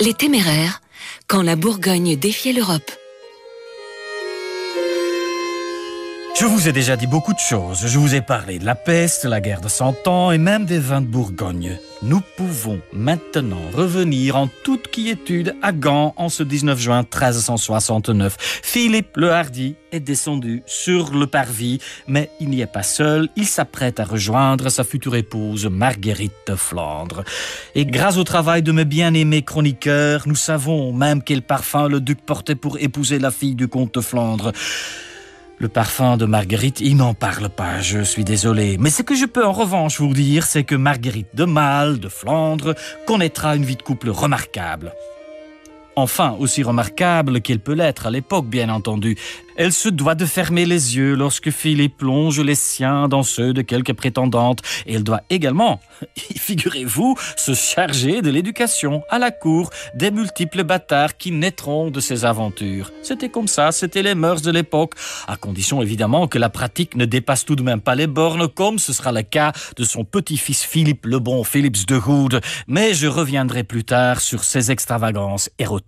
Les Téméraires, quand la Bourgogne défiait l'Europe. Je vous ai déjà dit beaucoup de choses. Je vous ai parlé de la peste, la guerre de 100 ans et même des vins de Bourgogne. Nous pouvons maintenant revenir en toute quiétude à Gand en ce 19 juin 1369. Philippe le Hardi est descendu sur le parvis, mais il n'y est pas seul. Il s'apprête à rejoindre sa future épouse Marguerite de Flandre. Et grâce au travail de mes bien-aimés chroniqueurs, nous savons même quel parfum le duc portait pour épouser la fille du comte de Flandre. Le parfum de Marguerite, il n'en parle pas, je suis désolé. Mais ce que je peux en revanche vous dire, c'est que Marguerite de Malle, de Flandre, connaîtra une vie de couple remarquable. Enfin, aussi remarquable qu'elle peut l'être à l'époque, bien entendu. Elle se doit de fermer les yeux lorsque Philippe plonge les siens dans ceux de quelques prétendantes. Et elle doit également, figurez-vous, se charger de l'éducation à la cour des multiples bâtards qui naîtront de ces aventures. C'était comme ça, c'était les mœurs de l'époque, à condition évidemment que la pratique ne dépasse tout de même pas les bornes, comme ce sera le cas de son petit-fils Philippe le Bon, Philips de Goud. Mais je reviendrai plus tard sur ces extravagances érotiques.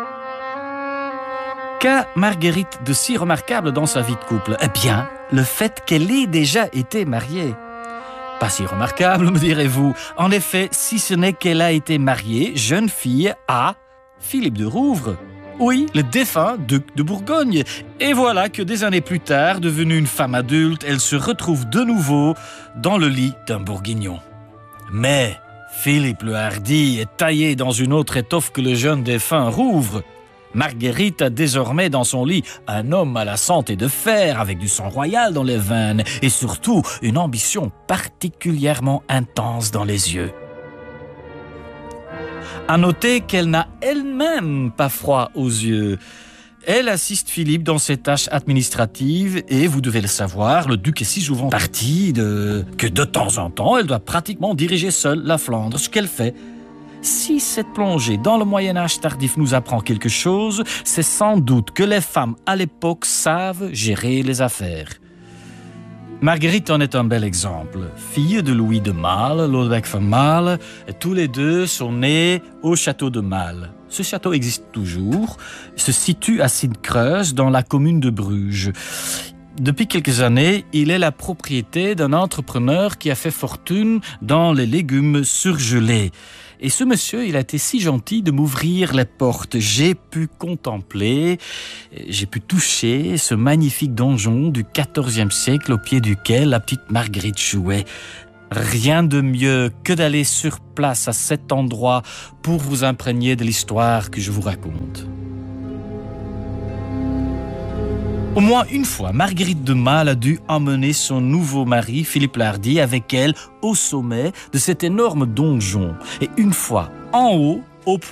Qu'a Marguerite de si remarquable dans sa vie de couple? Eh bien, le fait qu'elle ait déjà été mariée. Pas si remarquable, me direz-vous. En effet, si ce n'est qu'elle a été mariée, jeune fille, à Philippe de Rouvre. Oui, le défunt duc de Bourgogne. Et voilà que des années plus tard, devenue une femme adulte, elle se retrouve de nouveau dans le lit d'un bourguignon. Mais Philippe le Hardi est taillé dans une autre étoffe que le jeune défunt Rouvre. Marguerite a désormais dans son lit un homme à la santé de fer avec du sang royal dans les veines et surtout une ambition particulièrement intense dans les yeux. À noter qu'elle n'a elle-même pas froid aux yeux. Elle assiste Philippe dans ses tâches administratives et vous devez le savoir, le duc est si souvent parti que de temps en temps, elle doit pratiquement diriger seule la Flandre, ce qu'elle fait. Si cette plongée dans le Moyen-Âge tardif nous apprend quelque chose, c'est sans doute que les femmes à l'époque savent gérer les affaires. Marguerite en est un bel exemple. Fille de Louis de Malle, Lodewijk van Malle, tous les deux sont nés au château de Malle. Ce château existe toujours, se situe à Sint-Kruis dans la commune de Bruges. Depuis quelques années, il est la propriété d'un entrepreneur qui a fait fortune dans les légumes surgelés. Et ce monsieur, il a été si gentil de m'ouvrir les portes. J'ai pu contempler, j'ai pu toucher ce magnifique donjon du XIVe siècle au pied duquel la petite Marguerite jouait. Rien de mieux que d'aller sur place à cet endroit pour vous imprégner de l'histoire que je vous raconte. Au moins une fois, Marguerite de Malle a dû emmener son nouveau mari, Philippe le Hardi, avec elle au sommet de cet énorme donjon. Et une fois, en haut, au